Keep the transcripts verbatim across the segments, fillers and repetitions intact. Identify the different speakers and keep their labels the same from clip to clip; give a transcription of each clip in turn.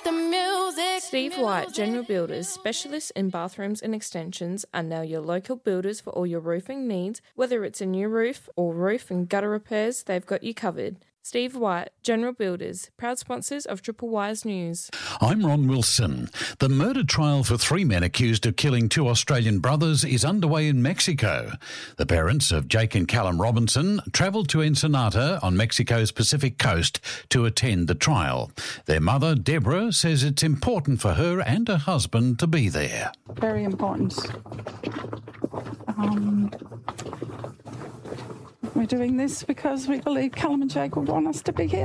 Speaker 1: the music.
Speaker 2: Steve White General Builders, specialists in bathrooms and extensions, are now your local builders for all your roofing needs. Whether it's a new roof or roof and gutter repairs, they've got you covered. Steve White, General Builders, proud sponsors of Triple Wise News.
Speaker 3: I'm Ron Wilson. The murder trial for three men accused of killing two Australian brothers is underway in Mexico. The parents of Jake and Callum Robinson travelled to Ensenada on Mexico's Pacific coast to attend the trial. Their mother, Deborah, says it's important for her and her husband to be there.
Speaker 4: Very important. Um... We're doing this because we believe Callum and Jake would want us to be here.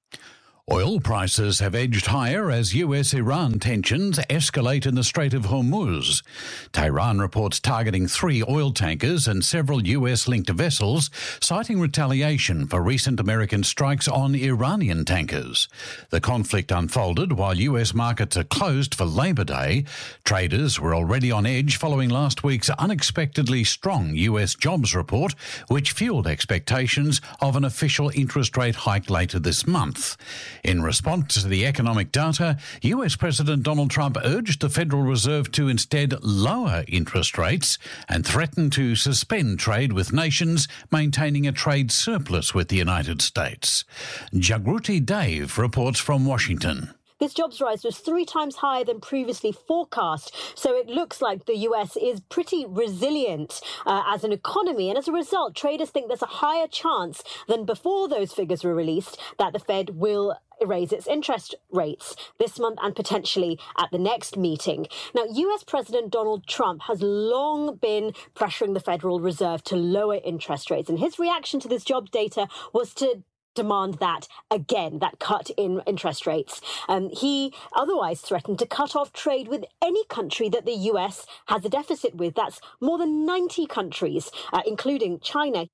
Speaker 3: Oil prices have edged higher as U S-Iran tensions escalate in the Strait of Hormuz. Tehran reports targeting three oil tankers and several U S-linked vessels, citing retaliation for recent American strikes on Iranian tankers. The conflict unfolded while U S markets are closed for Labor Day. Traders were already on edge following last week's unexpectedly strong U S jobs report, which fueled expectations of an official interest rate hike later this month. In response to the economic data, U S President Donald Trump urged the Federal Reserve to instead lower interest rates and threatened to suspend trade with nations maintaining a trade surplus with the United States. Jagruti Dave reports from Washington.
Speaker 5: This jobs rise was three times higher than previously forecast, so it looks like the U S is pretty resilient uh, as an economy, and as a result, traders think there's a higher chance than before those figures were released that the Fed will raise its interest rates this month and potentially at the next meeting. Now, U S President Donald Trump has long been pressuring the Federal Reserve to lower interest rates, and his reaction to this jobs data was to demand that again, that cut in interest rates. Um, he otherwise threatened to cut off trade with any country that the U S has a deficit with. That's more than ninety countries, uh, including China.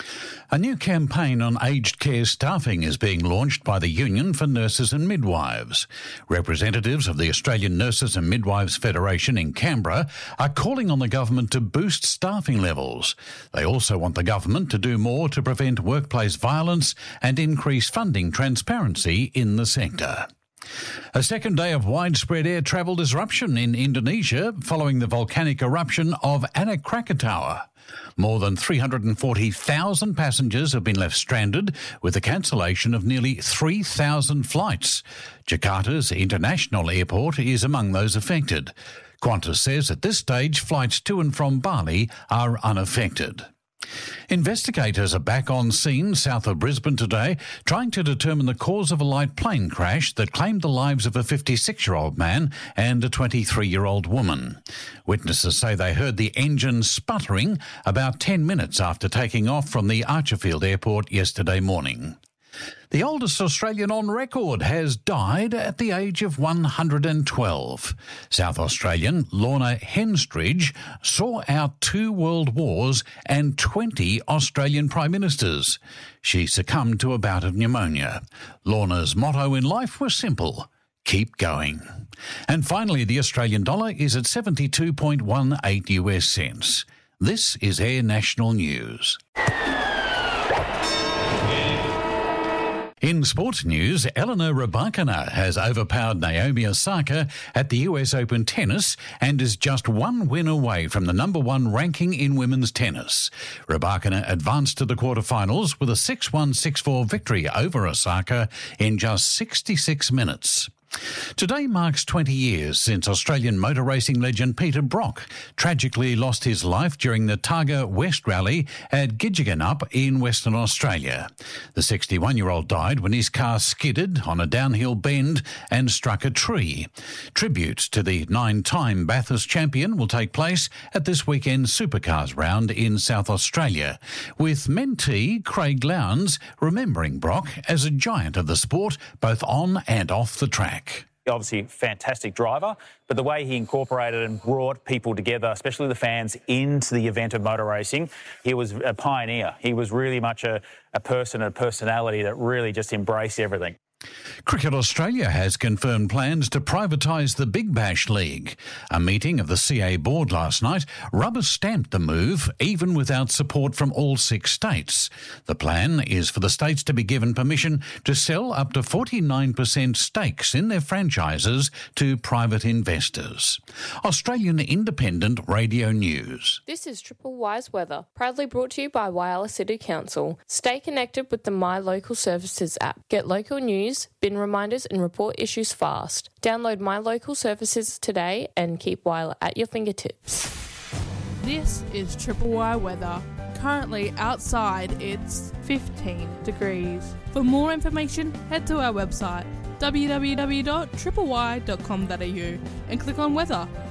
Speaker 3: A new campaign on aged care staffing is being launched by the Union for Nurses and Midwives. Representatives of the Australian Nurses and Midwives Federation in Canberra are calling on the government to boost staffing levels. They also want the government to do more to prevent workplace violence and increase funding transparency in the sector. A second day of widespread air travel disruption in Indonesia following the volcanic eruption of Anak Krakatau. More than three hundred forty thousand passengers have been left stranded with the cancellation of nearly three thousand flights. Jakarta's international airport is among those affected. Qantas says at this stage flights to and from Bali are unaffected. Investigators are back on scene south of Brisbane today, trying to determine the cause of a light plane crash that claimed the lives of a fifty-six-year-old man and a twenty-three-year-old woman. Witnesses say they heard the engine sputtering about ten minutes after taking off from the Archerfield Airport yesterday morning. The oldest Australian on record has died at the age of one hundred twelve. South Australian Lorna Henstridge saw out two world wars and twenty Australian prime ministers. She succumbed to a bout of pneumonia. Lorna's motto in life was simple: keep going. And finally, the Australian dollar is at seventy-two point one eight U S cents. This is Air National News. In sports news, Elena Rybakina has overpowered Naomi Osaka at the U S Open tennis and is just one win away from the number one ranking in women's tennis. Rybakina advanced to the quarterfinals with a six one six four victory over Osaka in just sixty-six minutes. Today marks twenty years since Australian motor racing legend Peter Brock tragically lost his life during the Targa West Rally at Gidgeganup in Western Australia. The sixty-one-year-old died when his car skidded on a downhill bend and struck a tree. Tribute to the nine-time Bathurst champion will take place at this weekend's Supercars round in South Australia, with mentee Craig Lowndes remembering Brock as a giant of the sport both on and off the track.
Speaker 6: Obviously, fantastic driver, but the way he incorporated and brought people together, especially the fans, into the event of motor racing, he was a pioneer. He was really much a, a person, a personality that really just embraced everything.
Speaker 3: Cricket Australia has confirmed plans to privatise the Big Bash League. A meeting of the C A board last night rubber-stamped the move, even without support from all six states. The plan is for the states to be given permission to sell up to forty-nine percent stakes in their franchises to private investors. Australian Independent Radio News.
Speaker 2: This is Triple Y's weather, proudly brought to you by Whyalla City Council. Stay connected with the My Local Services app. Get local news, bin reminders and report issues fast. Download My Local Services today and keep Whyalla at your fingertips.
Speaker 1: This is Triple Y weather. Currently outside it's fifteen degrees. For more information, head to our website w w w dot triple y dot com dot a u and click on weather.